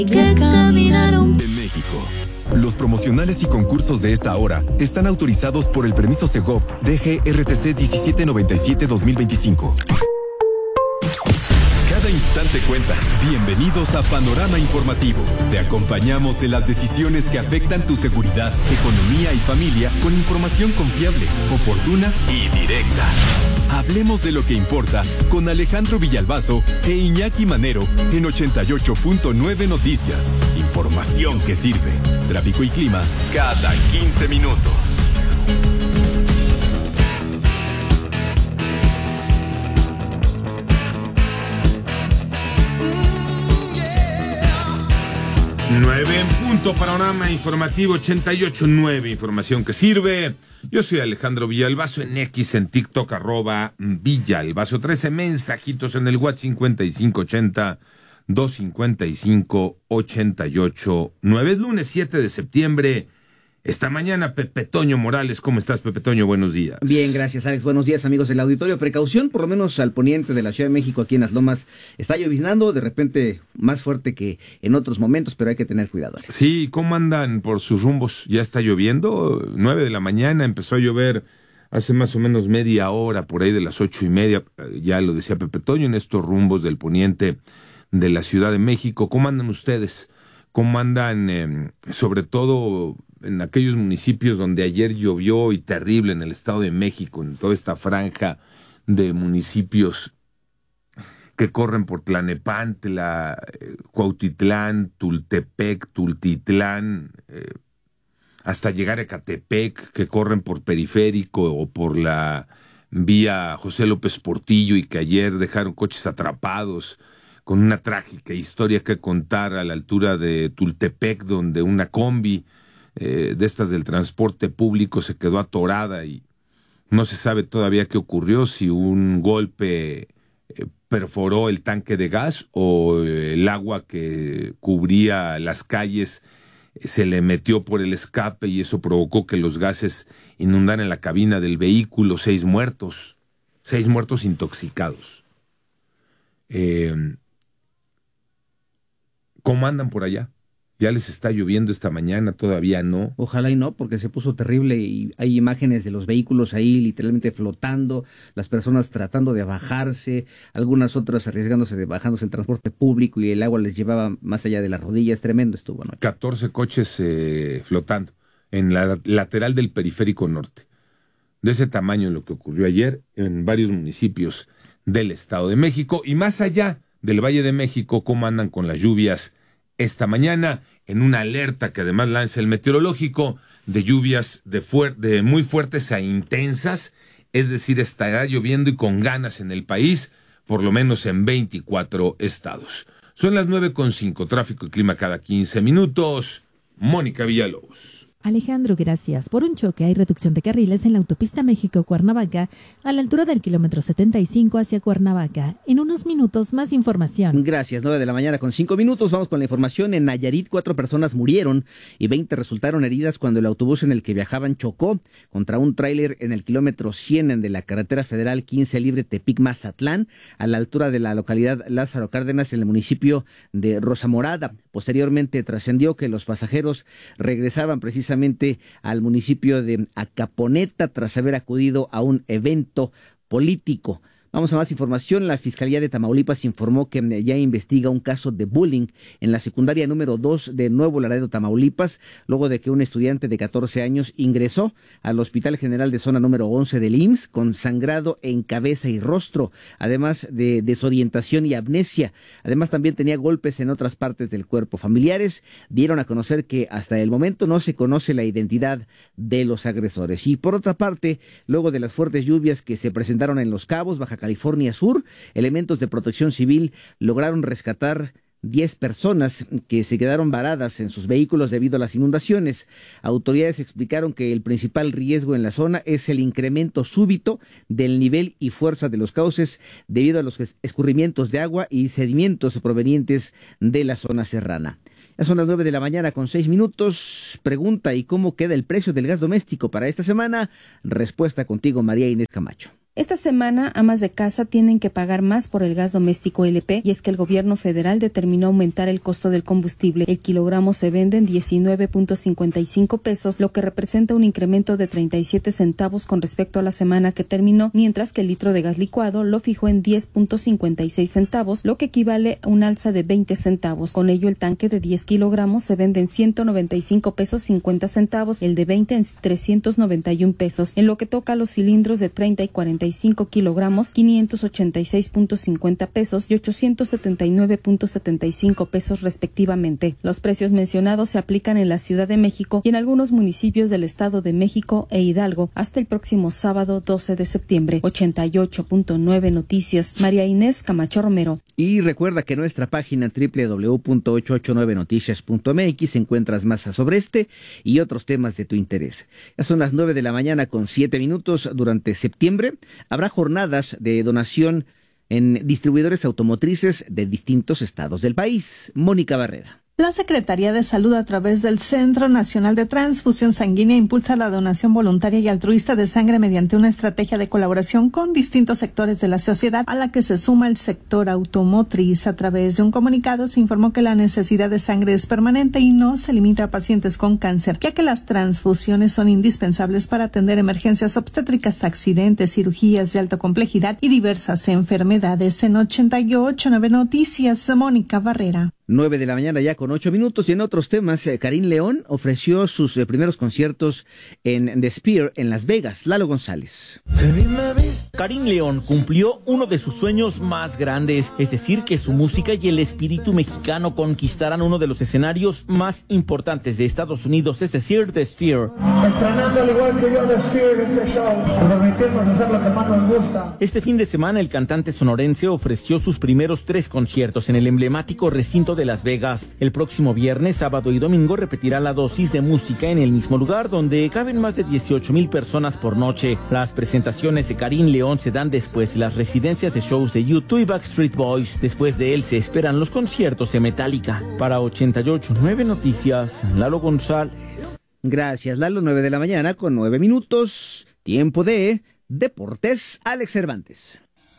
que caminaron. En México, los promocionales y concursos de esta hora están autorizados por el permiso Segov DGRTC 1797-2025. Cada instante cuenta. Bienvenidos a Panorama Informativo. Te acompañamos en las decisiones que afectan tu seguridad, economía y familia con información confiable, oportuna y directa. Hablemos de lo que importa con Alejandro Villalbazo e Iñaki Manero en 88.9 Noticias. Información que sirve. Tráfico y clima cada 15 minutos. Nueve en punto, Panorama Informativo 88.9, información que sirve. Yo soy Alejandro Villalbazo en X, en TikTok, @Villalbazo. 13 mensajitos en el WhatsApp 5580-255-88.9. Es lunes 7 de septiembre. Esta mañana, Pepe Toño Morales. ¿Cómo estás, Pepe Toño? Buenos días. Bien, gracias, Alex. Buenos días, amigos del auditorio. Precaución, por lo menos al poniente de la Ciudad de México, aquí en Las Lomas. Está lloviznando, de repente más fuerte que en otros momentos, pero hay que tener cuidado, Alex. Sí, ¿cómo andan por sus rumbos? ¿Ya está lloviendo? 9 de la mañana empezó a llover hace más o menos media hora, por ahí de las 8:30. Ya lo decía Pepe Toño, en estos rumbos del poniente de la Ciudad de México. ¿Cómo andan ustedes? ¿Cómo andan, sobre todo en aquellos municipios donde ayer llovió y terrible en el Estado de México, en toda esta franja de municipios que corren por Tlanepantla, Cuautitlán, Tultepec, Tultitlán, hasta llegar a Ecatepec, que corren por Periférico o por la vía José López Portillo y que ayer dejaron coches atrapados, con una trágica historia que contar a la altura de Tultepec, donde una combi de estas del transporte público se quedó atorada y no se sabe todavía qué ocurrió, si un golpe perforó el tanque de gas o el agua que cubría las calles se le metió por el escape y eso provocó que los gases inundaran la cabina del vehículo. 6 muertos intoxicados. ¿Cómo andan por allá? ¿Ya les está lloviendo esta mañana? ¿Todavía no? Ojalá y no, porque se puso terrible y hay imágenes de los vehículos ahí literalmente flotando, las personas tratando de bajarse, algunas otras arriesgándose de bajándose el transporte público y el agua les llevaba más allá de las rodillas. Tremendo estuvo anoche. 14 coches flotando en la lateral del Periférico Norte. De ese tamaño lo que ocurrió ayer en varios municipios del Estado de México y más allá del Valle de México. ¿Cómo andan con las lluvias esta mañana? En una alerta que además lanza el meteorológico de lluvias de muy fuertes a intensas, es decir, estará lloviendo y con ganas en el país, por lo menos en 24 estados. Son las 9:05, tráfico y clima cada 15 minutos. Mónica Villalobos. Alejandro, gracias. Por un choque hay reducción de carriles en la autopista México-Cuernavaca a la altura del kilómetro 75 hacia Cuernavaca. En unos minutos, más información. Gracias, 9 de la mañana con 5 minutos. Vamos con la información. En Nayarit, 4 personas murieron y 20 resultaron heridas cuando el autobús en el que viajaban chocó contra un tráiler en el kilómetro 100 de la carretera federal 15 libre Tepic-Mazatlán, a la altura de la localidad Lázaro Cárdenas, en el municipio de Rosamorada. Posteriormente trascendió que los pasajeros regresaban precisamente al municipio de Acaponeta tras haber acudido a un evento político. Vamos a más información. La Fiscalía de Tamaulipas informó que ya investiga un caso de bullying en la secundaria número 2 de Nuevo Laredo, Tamaulipas, luego de que un estudiante de 14 años ingresó al Hospital General de Zona número 11 del IMSS con sangrado en cabeza y rostro, además de desorientación y amnesia. Además, también tenía golpes en otras partes del cuerpo. Familiares dieron a conocer que hasta el momento no se conoce la identidad de los agresores. Y por otra parte, luego de las fuertes lluvias que se presentaron en Los Cabos, Baja California Sur, elementos de protección civil lograron rescatar 10 personas que se quedaron varadas en sus vehículos debido a las inundaciones. Autoridades explicaron que el principal riesgo en la zona es el incremento súbito del nivel y fuerza de los cauces debido a los escurrimientos de agua y sedimentos provenientes de la zona serrana. Ya son las 9 de la mañana con 6 minutos. Pregunta: ¿y cómo queda el precio del gas doméstico para esta semana? Respuesta contigo, María Inés Camacho. Esta semana, amas de casa tienen que pagar más por el gas doméstico LP, y es que el gobierno federal determinó aumentar el costo del combustible. El kilogramo se vende en 19.55 pesos, lo que representa un incremento de 37 centavos con respecto a la semana que terminó, mientras que el litro de gas licuado lo fijó en 10.56 centavos, lo que equivale a un alza de 20 centavos. Con ello, el tanque de 10 kilogramos se vende en 195 pesos 50 centavos, el de 20 en 391 pesos. En lo que toca a los cilindros de 30 y 45 kilogramos, 586.50 pesos y 879.75 pesos respectivamente. Los precios mencionados se aplican en la Ciudad de México y en algunos municipios del Estado de México e Hidalgo hasta el próximo sábado 12 de septiembre. 88.9 Noticias, María Inés Camacho Romero. Y recuerda que en nuestra página www.889noticias.mx encuentras más sobre este y otros temas de tu interés. Ya son las 9 de la mañana con 7 minutos. Durante septiembre habrá jornadas de donación en distribuidores automotrices de distintos estados del país. Mónica Barrera. La Secretaría de Salud, a través del Centro Nacional de Transfusión Sanguínea, impulsa la donación voluntaria y altruista de sangre mediante una estrategia de colaboración con distintos sectores de la sociedad, a la que se suma el sector automotriz. A través de un comunicado se informó que la necesidad de sangre es permanente y no se limita a pacientes con cáncer, ya que las transfusiones son indispensables para atender emergencias obstétricas, accidentes, cirugías de alta complejidad y diversas enfermedades. En 88.9 Noticias, Mónica Barrera. 9 de la mañana ya con 8 minutos. Y en otros temas, Karim León ofreció sus primeros conciertos en The Sphere en Las Vegas. Lalo González. Karim León cumplió uno de sus sueños más grandes, es decir, que su música y el espíritu mexicano conquistaran uno de los escenarios más importantes de Estados Unidos, es decir, The Sphere. Estrenando al igual que yo The Sphere, este show, por permitirnos hacer lo que más nos gusta. Este fin de semana el cantante sonorense ofreció sus primeros 3 conciertos en el emblemático recinto de Las Vegas. El próximo viernes, sábado y domingo repetirá la dosis de música en el mismo lugar, donde caben más de 18,000 personas por noche. Las presentaciones de Karim León se dan después de las residencias de shows de U2 y Backstreet Boys. Después de él se esperan los conciertos de Metallica. Para 88.9 Noticias, Lalo González. Gracias, Lalo. 9 de la mañana con 9 minutos. Tiempo de Deportes. Alex Cervantes.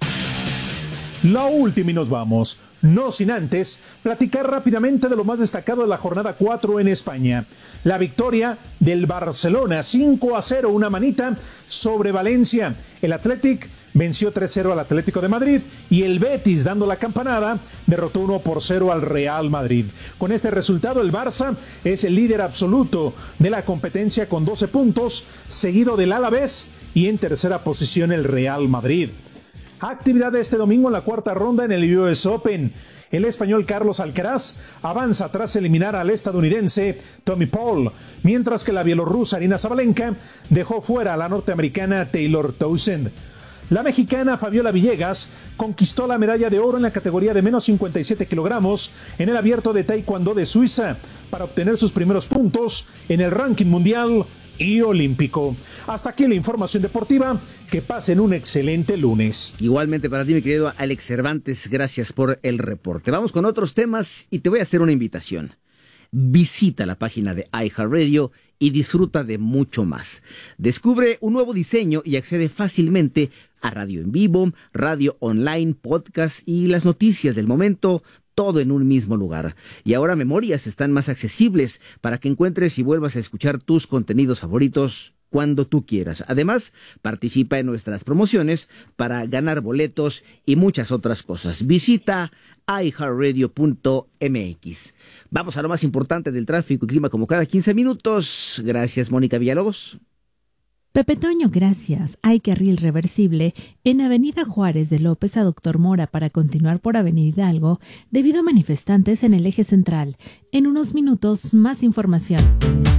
La última y nos vamos, no sin antes platicar rápidamente de lo más destacado de la jornada 4 en España. La victoria del Barcelona 5-0, una manita sobre Valencia. El Athletic venció 3-0 al Atlético de Madrid y el Betis, dando la campanada, derrotó 1-0 al Real Madrid. Con este resultado, el Barça es el líder absoluto de la competencia con 12 puntos, seguido del Alavés y en tercera posición el Real Madrid. Actividad de este domingo en la cuarta ronda en el US Open. El español Carlos Alcaraz avanza tras eliminar al estadounidense Tommy Paul, mientras que la bielorrusa Aryna Sabalenka dejó fuera a la norteamericana Taylor Townsend. La mexicana Fabiola Villegas conquistó la medalla de oro en la categoría de menos 57 kilogramos en el Abierto de Taekwondo de Suiza para obtener sus primeros puntos en el ranking mundial y olímpico. Hasta aquí la información deportiva. Que pasen un excelente lunes. Igualmente para ti, mi querido Alex Cervantes, gracias por el reporte. Vamos con otros temas y te voy a hacer una invitación. Visita la página de iHeartRadio y disfruta de mucho más. Descubre un nuevo diseño y accede fácilmente a radio en vivo, radio online, podcast y las noticias del momento, todo en un mismo lugar. Y ahora Memorias están más accesibles para que encuentres y vuelvas a escuchar tus contenidos favoritos cuando tú quieras. Además, participa en nuestras promociones para ganar boletos y muchas otras cosas. Visita iHeartRadio.mx. Vamos a lo más importante del tráfico y clima como cada 15 minutos. Gracias, Mónica Villalobos. Pepe Toño, gracias. Hay carril reversible en Avenida Juárez de López a Doctor Mora para continuar por Avenida Hidalgo debido a manifestantes en el eje central. En unos minutos, más información.